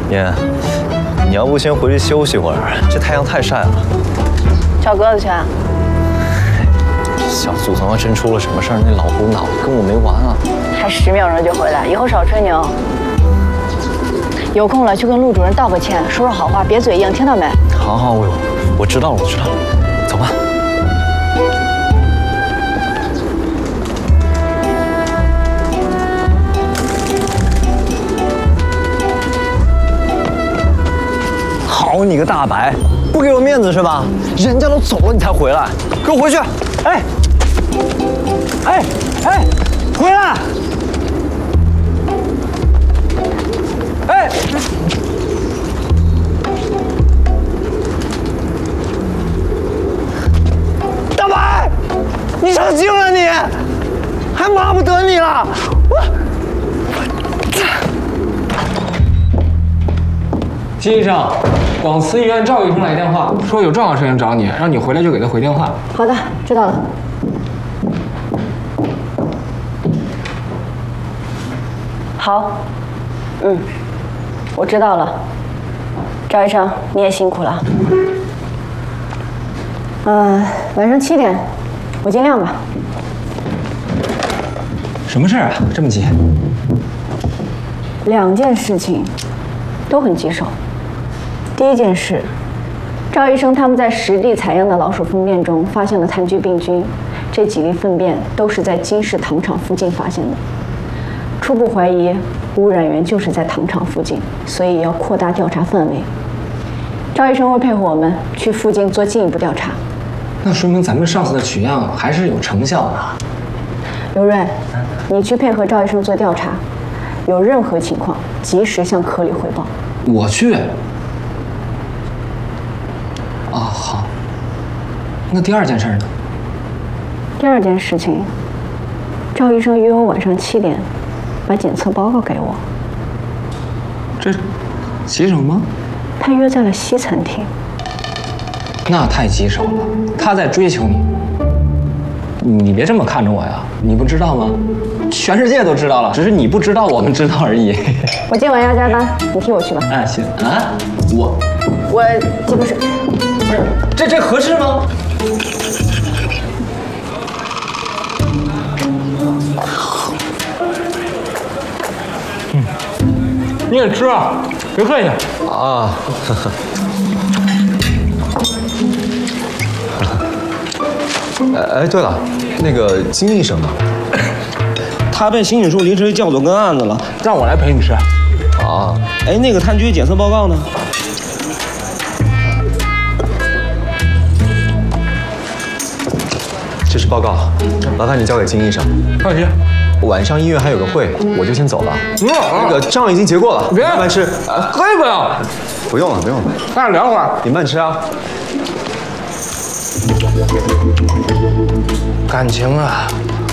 爷，你要不先回去休息会儿，这太阳太晒了。 找鸽子去啊？ 小祖宗要真出了什么事儿，那老胡脑子跟我没完啊！ 还10秒钟就回来，以后少吹牛。有空了去跟陆主任道个歉，说说好话，别嘴硬，听到没？ 好，我知道了，我知道了，走吧。好你个大白，不给我面子是吧？人家都走了你才回来，给我回去！哎，回来！哎，大白，你成精了你，还骂不得你了， 金医生，广慈医院赵医生来电话，说有重要事情找你，让你回来就给他回电话。 好的，知道了。好，我知道了。赵医生，你也辛苦了。晚上7点，我尽量吧。 什么事啊？这么急 2件事情都很棘手。第一件事，赵医生他们在实地采样的老鼠粪便中发现了炭疽病菌，这几例粪便都是在金氏糖厂附近发现的。初步怀疑污染源就是在糖厂附近，所以要扩大调查范围。赵医生会配合我们去附近做进一步调查。 那说明咱们上次的取样还是有成效的。 刘瑞，你去配合赵医生做调查，有任何情况及时向科里汇报。 我去。哦，好。那第2件事呢？ 第2件事情，赵医生约我晚上7点，把检测报告给我。 这棘手吗？ 他约在了西餐厅。 那太棘手了，他在追求你。你别这么看着我呀，你不知道吗？全世界都知道了，只是你不知道，我们知道而已。 我今晚要加班，你替我去吧。 哎，行啊，我接不是， 不是这合适吗？你也吃啊，别客气啊。哎，对了，那个金医生呢？ 他被刑警处临时调走跟案子了， 让我来陪你吃。 啊， 哎，那个炭疽检测报告呢？ 这是报告，麻烦你交给金医生。 放心， 晚上医院还有个会，我就先走了。 那个账已经结过了， 别慢慢吃。 可以不要？ 不用了，不用了。 那聊会儿。 你慢吃啊。 感情啊。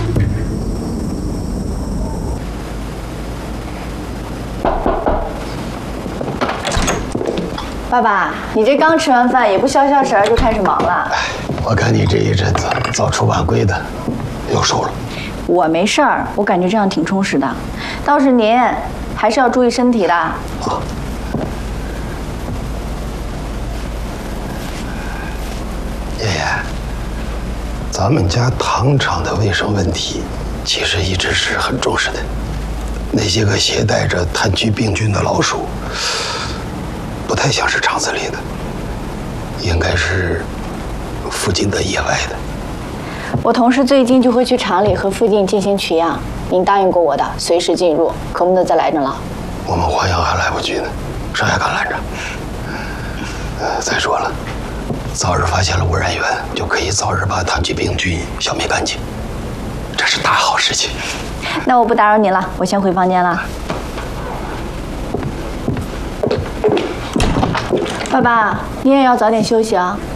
爸爸，你这刚吃完饭也不消消食就开始忙了。 我看你这一阵子早出晚归的，又瘦了。 我没事儿，我感觉这样挺充实的。倒是您，还是要注意身体的。 好。爷爷，咱们家糖厂的卫生问题，其实一直是很重视的。那些个携带着炭疽病菌的老鼠，不太像是厂子里的，应该是附近的野外的。 我同事最近就会去厂里和附近进行取样，您答应过我的，随时进入，可不能再来着了。 我们还阳还来不及呢，谁还敢拦着？再说了，早日发现了污染源，就可以早日把炭疽病菌消灭干净，这是大好事情。 那我不打扰您了，我先回房间了。爸爸，你也要早点休息啊。